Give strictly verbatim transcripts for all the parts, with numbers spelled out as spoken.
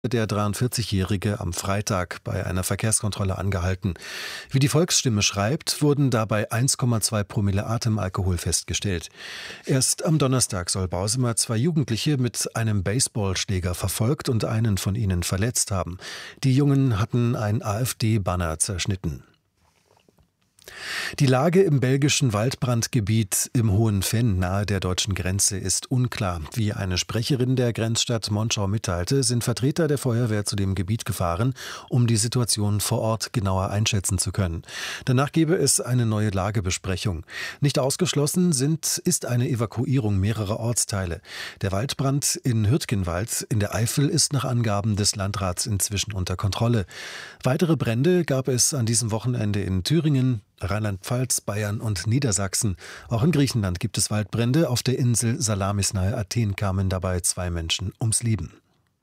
Der dreiundvierzigjährige am Freitag bei einer Verkehrskontrolle angehalten. Wie die Volksstimme schreibt, wurden dabei eins Komma zwei Promille Atemalkohol festgestellt. Erst am Donnerstag soll Bausemer zwei Jugendliche mit einem Baseballschläger verfolgt und einen von ihnen verletzt haben. Die Jungen hatten ein AfD-Banner zerschnitten. Die Lage im belgischen Waldbrandgebiet im Hohen Venn nahe der deutschen Grenze ist unklar. Wie eine Sprecherin der Grenzstadt Monschau mitteilte, sind Vertreter der Feuerwehr zu dem Gebiet gefahren, um die Situation vor Ort genauer einschätzen zu können. Danach gebe es eine neue Lagebesprechung. Nicht ausgeschlossen sind, ist eine Evakuierung mehrerer Ortsteile. Der Waldbrand in Hürtgenwald in der Eifel ist nach Angaben des Landrats inzwischen unter Kontrolle. Weitere Brände gab es an diesem Wochenende in Thüringen, Rheinland-Pfalz, Bayern und Niedersachsen. Auch in Griechenland gibt es Waldbrände. Auf der Insel Salamis nahe Athen kamen dabei zwei Menschen ums Leben.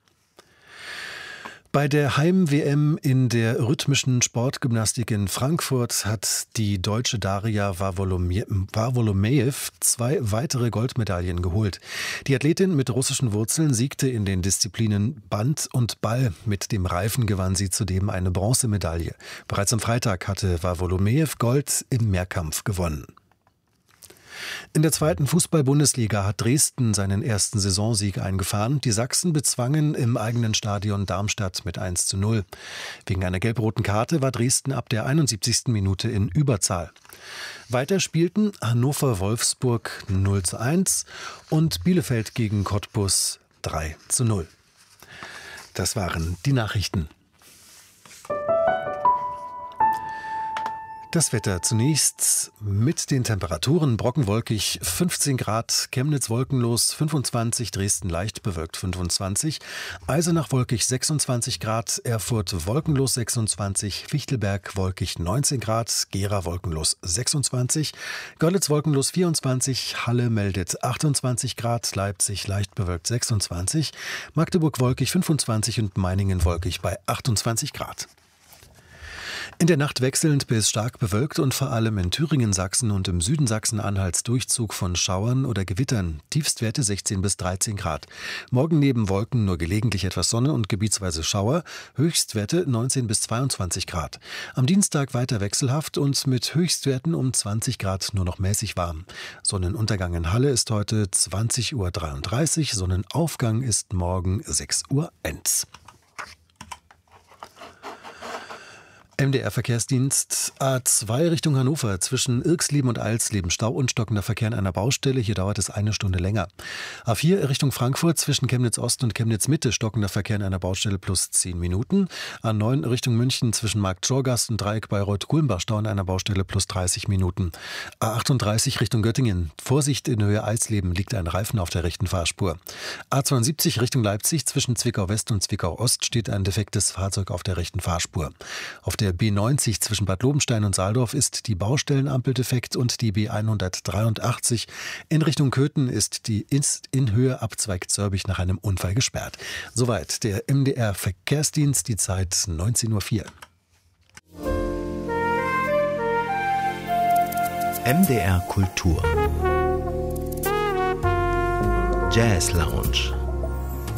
Bei der Heim-W M in der rhythmischen Sportgymnastik in Frankfurt hat die deutsche Daria Wawolomejew zwei weitere Goldmedaillen geholt. Die Athletin mit russischen Wurzeln siegte in den Disziplinen Band und Ball. Mit dem Reifen gewann sie zudem eine Bronzemedaille. Bereits am Freitag hatte Wawolomejew Gold im Mehrkampf gewonnen. In der zweiten Fußball-Bundesliga hat Dresden seinen ersten Saisonsieg eingefahren. Die Sachsen bezwangen im eigenen Stadion Darmstadt mit eins zu null. Wegen einer gelb-roten Karte war Dresden ab der einundsiebzigsten Minute in Überzahl. Weiter spielten Hannover-Wolfsburg null zu eins und Bielefeld gegen Cottbus drei zu null. Das waren die Nachrichten. Das Wetter zunächst mit den Temperaturen: Brocken wolkig fünfzehn Grad, Chemnitz wolkenlos fünfundzwanzig, Dresden leicht bewölkt fünfundzwanzig, Eisenach wolkig sechsundzwanzig Grad, Erfurt wolkenlos sechsundzwanzig, Fichtelberg wolkig neunzehn Grad, Gera wolkenlos sechsundzwanzig, Görlitz wolkenlos vierundzwanzig, Halle meldet achtundzwanzig Grad, Leipzig leicht bewölkt sechsundzwanzig, Magdeburg wolkig fünfundzwanzig und Meiningen wolkig bei achtundzwanzig Grad. In der Nacht wechselnd bis stark bewölkt und vor allem in Thüringen, Sachsen und im Süden Sachsen-Anhalts Durchzug von Schauern oder Gewittern. Tiefstwerte sechzehn bis dreizehn Grad. Morgen neben Wolken nur gelegentlich etwas Sonne und gebietsweise Schauer. Höchstwerte neunzehn bis zweiundzwanzig Grad. Am Dienstag weiter wechselhaft und mit Höchstwerten um zwanzig Grad nur noch mäßig warm. Sonnenuntergang in Halle ist heute zwanzig Uhr dreiunddreißig. Sonnenaufgang ist morgen sechs Uhr eins. M D R-Verkehrsdienst A zwei Richtung Hannover zwischen Irxleben und Eilsleben. Stau und stockender Verkehr an einer Baustelle. Hier dauert es eine Stunde länger. A vier Richtung Frankfurt zwischen Chemnitz Ost und Chemnitz Mitte. Stockender Verkehr an einer Baustelle plus zehn Minuten. A neun Richtung München zwischen Markt-Schorgast und Dreieck Bayreuth-Kulmbach. Stau an einer Baustelle plus dreißig Minuten. A achtunddreißig Richtung Göttingen. Vorsicht, in Höhe Eisleben liegt ein Reifen auf der rechten Fahrspur. A zweiundsiebzig Richtung Leipzig zwischen Zwickau West und Zwickau Ost steht ein defektes Fahrzeug auf der rechten Fahrspur. Auf der B neunzig zwischen Bad Lobenstein und Saaldorf ist die Baustellenampel defekt und die B hundertdreiundachtzig in Richtung Köthen ist die ist in Höhe Abzweig Zörbich nach einem Unfall gesperrt. Soweit der M D R-Verkehrsdienst, die Zeit neunzehn Uhr vier. M D R Kultur Jazz Lounge.